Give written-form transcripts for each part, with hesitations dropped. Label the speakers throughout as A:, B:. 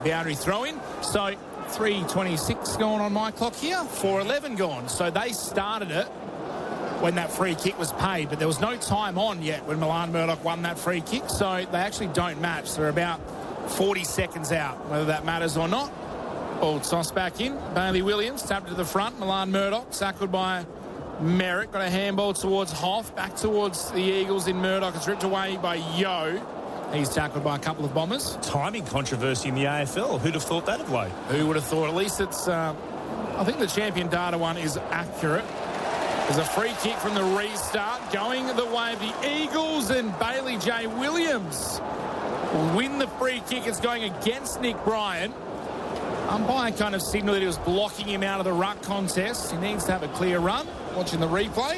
A: Boundary throw-in. So 3:26 gone on my clock here, 4:11 gone. So they started it when that free kick was paid, but there was no time on yet when Milan Murdoch won that free kick, so they actually don't match. They're about 40 seconds out, whether that matters or not. Ball tossed back in. Bailey Williams tapped to the front. Milan Murdoch tackled by Merritt. Got a handball towards Hoff. Back towards the Eagles in Murdoch. It's ripped away by Yeo. He's tackled by a couple of Bombers.
B: Timing controversy in the AFL. Who'd have thought that of late?
A: Who would have thought? At least it's... I think the champion data one is accurate. There's a free kick from the restart going the way of the Eagles, and Bailey J. Williams will win the free kick. It's going against Nick Bryan. Umpire kind of signalled that he was blocking him out of the ruck contest. He needs to have a clear run. Watching the replay.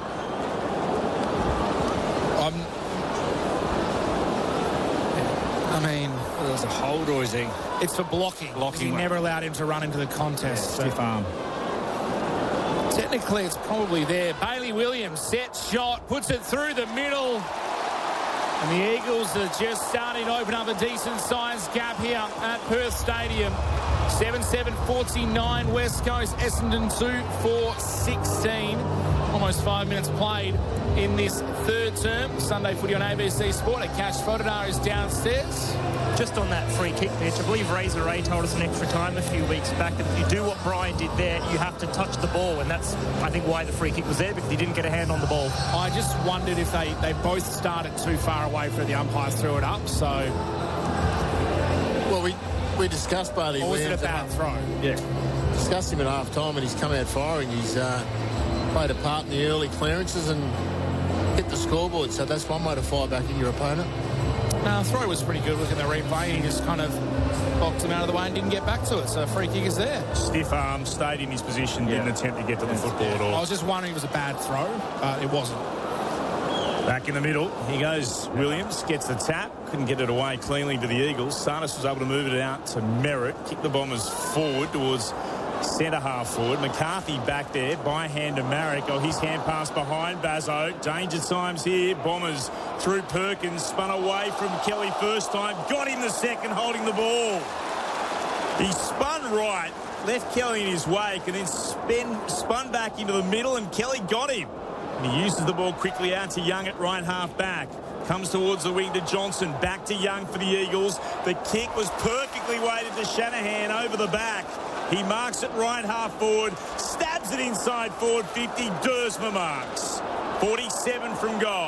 C: It was a hold, or is he?
A: It's for blocking. He never allowed him to run into the contest.
C: Stiff arm.
A: Technically, it's probably there. Bailey Williams, set shot, puts it through the middle. And the Eagles are just starting to open up a decent-sized gap here at Perth Stadium. 7-7-49 West Coast, Essendon 2-4-16. Almost 5 minutes played in this third term. Sunday footy on ABC Sport. Akash Fotodar is downstairs.
D: Just on that free kick bench, I believe Razor Ray told us in extra time a few weeks back that if you do what Bryan did there, you have to touch the ball, and that's, I think, why the free kick was there, because he didn't get a hand on the ball.
A: I just wondered if they both started too far away for the umpire threw it up, so...
E: Well, we discussed Bailey
A: Or was
E: Williams.
A: it a bad throw?
E: Yeah. Discussed him at half-time, and he's come out firing. He's played a part in the early clearances and hit the scoreboard, so that's one way to fire back at your opponent.
A: No, the throw was pretty good. Look at the replay. He just kind of boxed him out of the way and didn't get back to it. So free kick is there.
B: Stiff arm, stayed in his position, didn't attempt to get to the football at all.
A: I was just wondering if it was a bad throw, but it wasn't.
B: Back in the middle, he goes. Williams gets the tap. Couldn't get it away cleanly to the Eagles. Sarnas was able to move it out to Merritt. Kick the Bombers forward towards centre half forward. McCarthy back there by hand to Marek. Oh, his hand pass behind Bazzo. Danger times here. Bombers through Perkins. Spun away from Kelly first time. Got him the second, holding the ball. He spun right, left Kelly in his wake, and then spun back into the middle, and Kelly got him. And he uses the ball quickly out to Young at right half back. Comes towards the wing to Johnson. Back to Young for the Eagles. The kick was perfectly weighted to Shanahan over the back. He marks it right half forward. Stabs it inside forward 50. Dersma marks. 47 from goal.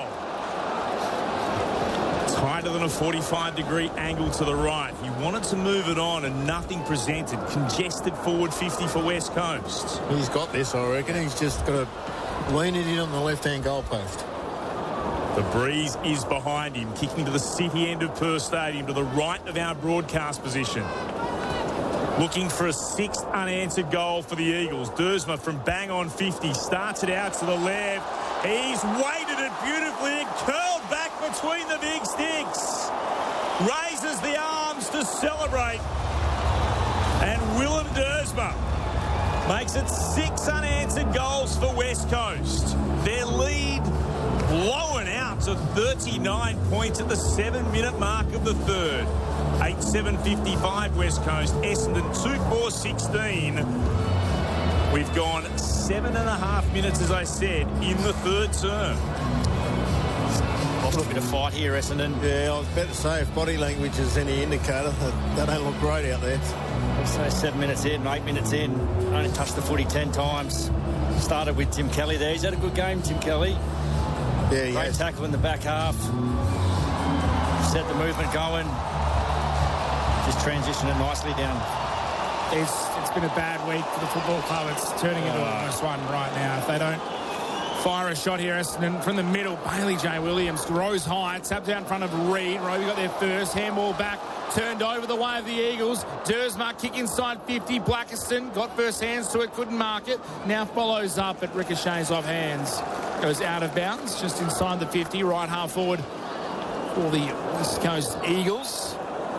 B: Tighter than a 45-degree angle to the right. He wanted to move it on and nothing presented. Congested forward 50 for West Coast.
E: He's got this, I reckon. He's just got to lean it in on the left-hand goalpost.
B: The breeze is behind him, kicking to the city end of Perth Stadium, to the right of our broadcast position. Looking for a sixth unanswered goal for the Eagles. Dersma from bang on 50 starts it out to the left. He's weighted it beautifully. It curled back between the big sticks. Raises the arms to celebrate. And Willem Dersma makes it 6 unanswered goals for West Coast. Their lead blown out to 39 points at the 7-minute mark of the third. 8-7-55 West Coast. Essendon 2-4-16. We've gone 7.5 minutes, as I said, in the third term.
C: Lost a bit of fight here, Essendon.
E: Yeah, I was about to say, if body language is any indicator, they don't look great out there.
C: So 7 minutes in, 8 minutes in. Only touched the footy 10 times. Started with Tim Kelly there. He's had a good game, Tim Kelly.
E: Yeah, he
C: Great
E: has.
C: tackle in the back half. Set the movement going. Just transitioned it nicely down.
A: It's been a bad week for the football club. It's turning into almost one right now. If they don't fire a shot here, Essendon from the middle. Bailey J. Williams rose high, tapped out in front of Reed. Roby got there first. Handball back, turned over the way of the Eagles. Dersma kick inside 50. Blackiston got first hands to it, couldn't mark it. Now follows up, but ricochets off hands. Goes out of bounds, just inside the 50. Right half forward for the West Coast Eagles.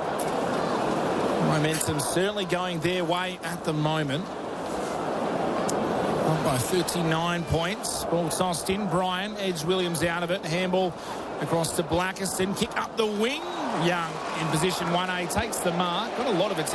A: Momentum certainly going their way at the moment. Up by 39 points. Ball tossed in. Bryan edged Williams out of it. Handball Across to Blackiston, kick up the wing. Young in position 1A, takes the mark. Got a lot of it.